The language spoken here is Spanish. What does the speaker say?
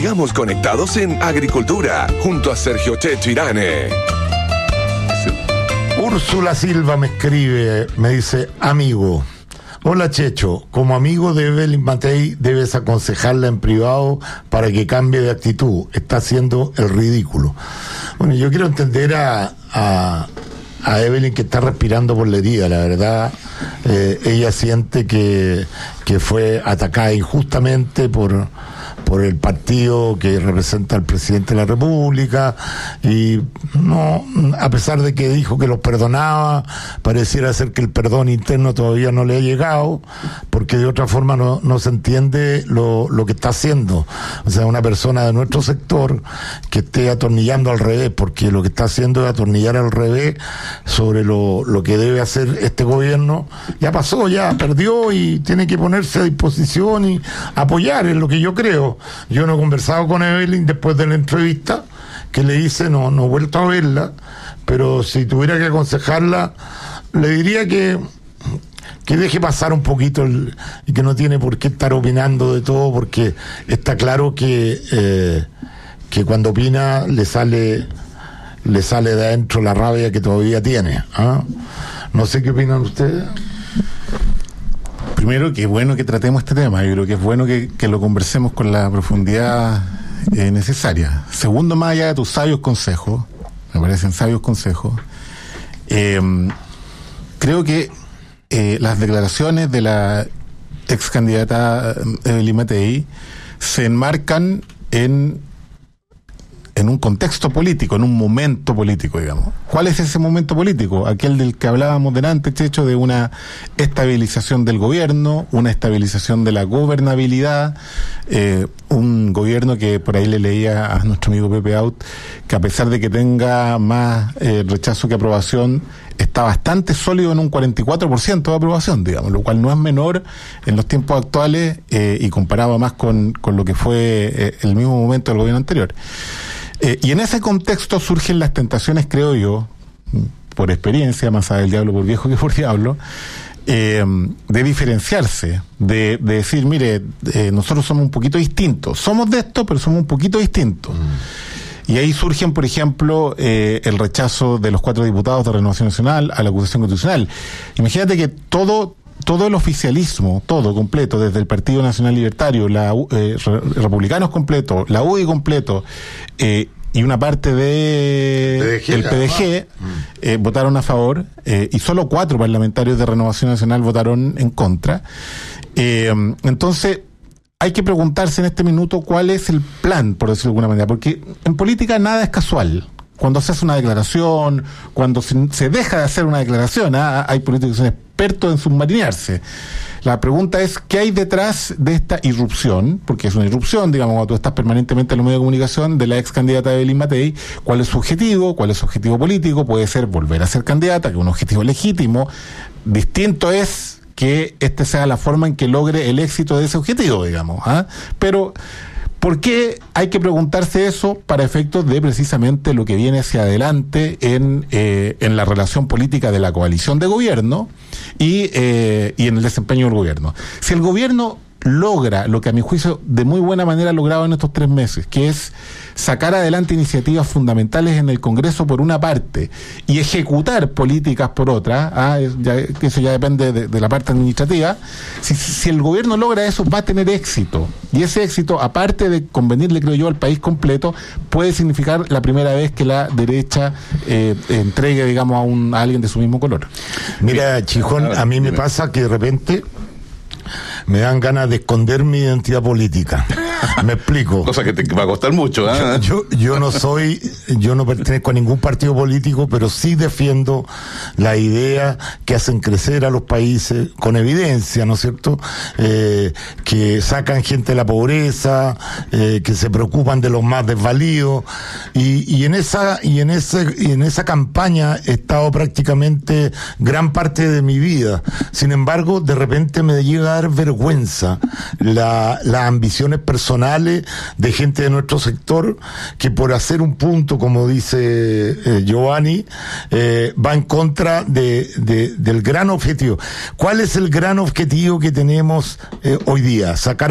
Sigamos conectados en Agricultura, junto a Sergio Checho Irane. Úrsula Silva me escribe, me dice: amigo, hola Checho, como amigo de Evelyn Matei debes aconsejarla en privado para que cambie de actitud, está haciendo el ridículo. Bueno, yo quiero entender a Evelyn, que está respirando por la herida, la verdad. Ella siente que fue atacada injustamente por el partido que representa al presidente de la República, y no, a pesar de que dijo que los perdonaba, pareciera ser que el perdón interno todavía no le ha llegado, porque de otra forma no se entiende lo que está haciendo. O sea, una persona de nuestro sector que esté atornillando al revés, porque lo que está haciendo es atornillar al revés sobre lo que debe hacer este gobierno. Ya pasó, ya perdió, y tiene que ponerse a disposición y apoyar, es lo que yo creo. Yo no he conversado con Evelyn después de la entrevista que le hice, no he vuelto a verla, pero si tuviera que aconsejarla, le diría que deje pasar un poquito y que no tiene por qué estar opinando de todo, porque está claro que cuando opina le sale de adentro la rabia que todavía tiene, ¿ah? No sé qué opinan ustedes. Primero, que es bueno que tratemos este tema. Yo creo que es bueno que lo conversemos con la profundidad necesaria. Segundo, más allá de tus sabios consejos, me parecen sabios consejos, creo que las declaraciones de la ex candidata Evelyn Matei se enmarcan en un contexto político, en un momento político, digamos. ¿Cuál es ese momento político? Aquel del que hablábamos delante, Checho, de una estabilización del gobierno, una estabilización de la gobernabilidad, un gobierno que por ahí le leía a nuestro amigo Pepe Out, que a pesar de que tenga más rechazo que aprobación, está bastante sólido en un 44% de aprobación, digamos, lo cual no es menor en los tiempos actuales, y comparado más con lo que fue el mismo momento del gobierno anterior. Y en ese contexto surgen las tentaciones, creo yo, por experiencia, más allá del diablo por viejo que por diablo, de diferenciarse, de decir, mire, nosotros somos un poquito distintos, somos de esto, pero somos un poquito distintos. Y ahí surgen, por ejemplo, el rechazo de los 4 diputados de Renovación Nacional a la acusación constitucional. Imagínate que todo el oficialismo, todo completo, desde el Partido Nacional Libertario, Republicanos completo, la UDI completo, y una parte del PDG, votaron a favor, y solo 4 parlamentarios de Renovación Nacional votaron en contra. Entonces, hay que preguntarse en este minuto cuál es el plan, por decirlo de alguna manera, porque en política nada es casual. Cuando se hace una declaración, cuando se deja de hacer una declaración, hay políticos que son expertos en submarinearse. La pregunta es, ¿qué hay detrás de esta irrupción? Porque es una irrupción, digamos, cuando tú estás permanentemente en los medios de comunicación, de la ex candidata Evelyn Matei. ¿Cuál es su objetivo? ¿Cuál es su objetivo político? Puede ser volver a ser candidata, que es un objetivo legítimo. Distinto es que esta sea la forma en que logre el éxito de ese objetivo, digamos, ¿ah? Pero ¿por qué hay que preguntarse eso? Para efectos de precisamente lo que viene hacia adelante en la relación política de la coalición de gobierno y en el desempeño del gobierno. Si el gobierno logra lo que a mi juicio de muy buena manera ha logrado en estos 3 meses, que es sacar adelante iniciativas fundamentales en el Congreso por una parte y ejecutar políticas por otra, eso ya depende de la parte administrativa. Si el gobierno logra eso, va a tener éxito, y ese éxito, aparte de convenirle, creo yo, al país completo, puede significar la primera vez que la derecha entregue, digamos, a alguien de su mismo color. Mira, Chijón, a mí me pasa que de repente me dan ganas de esconder mi identidad política. Me explico. Cosa que te va a costar mucho, ¿eh? Yo no pertenezco a ningún partido político, pero sí defiendo la idea que hacen crecer a los países con evidencia, ¿no es cierto? Que sacan gente de la pobreza, que se preocupan de los más desvalidos, y en esa campaña he estado prácticamente gran parte de mi vida. Sin embargo, de repente me llega a dar vergüenza las ambiciones personales de gente de nuestro sector que, por hacer un punto, como dice Giovanni, va en contra del gran objetivo. ¿Cuál es el gran objetivo que tenemos hoy día? Sacar